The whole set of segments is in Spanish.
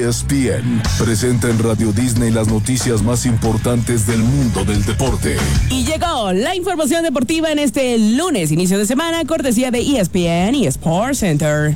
ESPN presenta en Radio Disney las noticias más importantes del mundo del deporte. Y llegó la información deportiva en este lunes, inicio de semana, cortesía de ESPN y Sports Center.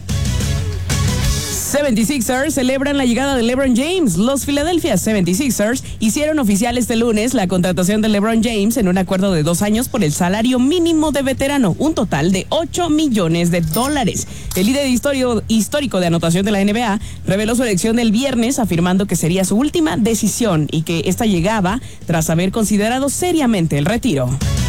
76ers celebran la llegada de LeBron James. Los Philadelphia 76ers hicieron oficial este lunes la contratación de LeBron James en un acuerdo de 2 años por el salario mínimo de veterano, un total de $8 millones. El líder histórico de anotación de la NBA reveló su elección el viernes, afirmando que sería su última decisión y que esta llegaba tras haber considerado seriamente el retiro.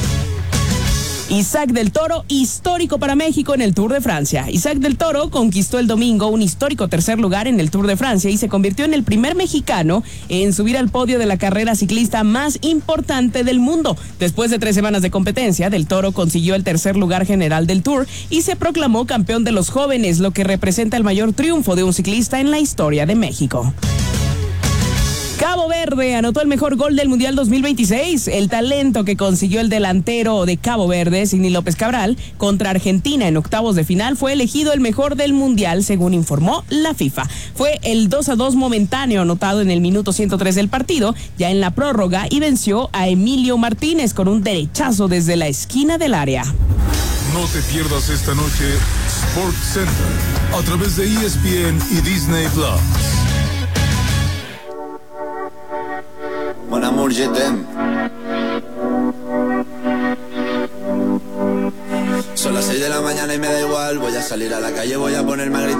Isaac del Toro, histórico para México en el Tour de Francia. Isaac del Toro conquistó el domingo un histórico tercer lugar en el Tour de Francia y se convirtió en el primer mexicano en subir al podio de la carrera ciclista más importante del mundo. Después de 3 semanas de competencia, del Toro consiguió el tercer lugar general del Tour y se proclamó campeón de los jóvenes, lo que representa el mayor triunfo de un ciclista en la historia de México. Cabo Verde anotó el mejor gol del Mundial 2026. El talento que consiguió el delantero de Cabo Verde, Sidney López Cabral, contra Argentina en octavos de final, fue elegido el mejor del Mundial, según informó la FIFA. Fue el 2-2 momentáneo anotado en el minuto 103 del partido, ya en la prórroga, y venció a Emilio Martínez con un derechazo desde la esquina del área. No te pierdas esta noche Sports Center a través de ESPN y Disney Plus. Mon amour, je t'aime. Son las 6 de la mañana y me da igual. Voy a salir a la calle, voy a ponerme a gritar.